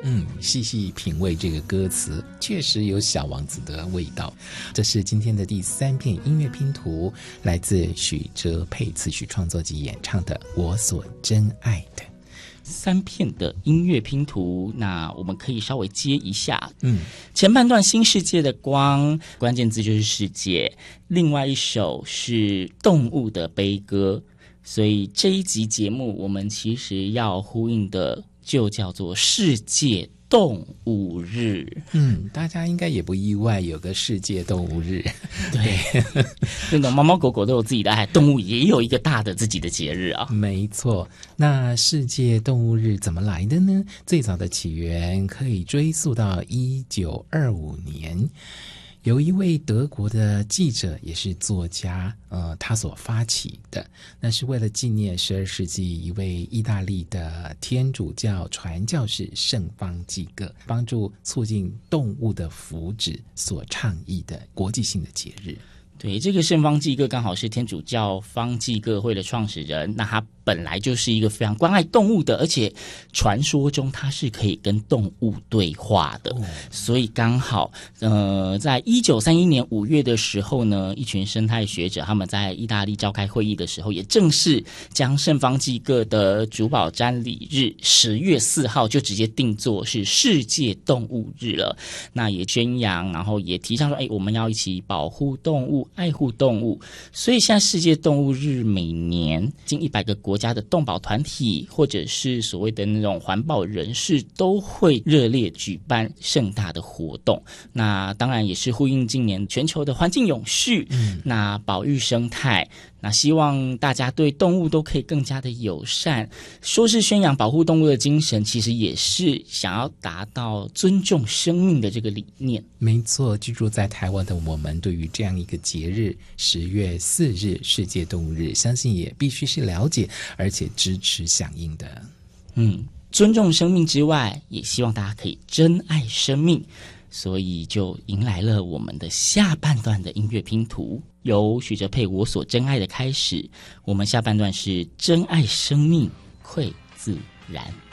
细细品味这个歌词，确实有小王子的味道。这是今天的第3片音乐拼图，来自许哲佩词曲创作及演唱的《我所真爱的》。 3片的音乐拼图，那我们可以稍微接一下。前半段新世界的光，关键字就是世界，另外一首是动物的悲歌，所以这一集节目我们其实要呼应的就叫做世界动物日。 大家应该也不意外有个世界动物日。 对，那种猫猫狗狗都有自己的爱，动物也有一个大的自己的节日啊。 没错，那世界动物日怎么来的呢？最早的起源可以追溯到1925年，由一位德国的记者也是作家他所发起的，那是为了纪念12世纪一位意大利的天主教传教士圣方济各帮助促进动物的福祉所倡议的国际性的节日。 对，这个圣方济各刚好是天主教方济各会的创始人，那他本来就是一个非常关爱动物的，而且传说中他是可以跟动物对话的，所以刚好在1931年5月的时候呢，一群生态学者他们在意大利召开会议的时候，也正式将圣方济各的主保瞻礼日10月4号就直接定作是世界动物日了。那也宣扬，然后也提倡说，我们要一起保护动物，爱护动物。所以现在世界动物日每年近100个国家的动保团体或者是所谓的那种环保人士都会热烈举办盛大的活动。那当然也是呼应今年全球的环境永续，那保育生态，那希望大家对动物都可以更加的友善。说是宣扬保护动物的精神，其实也是想要达到尊重生命的这个理念。 没错，居住在台湾的我们对于这样一个节日10月4日世界动物日，相信也必须是了解而且支持响应的。 尊重生命之外，也希望大家可以珍爱生命，所以就迎来了我们的下半段的音乐拼图，由许哲佩我所真爱的开始，我们下半段是珍爱生命，愧自然。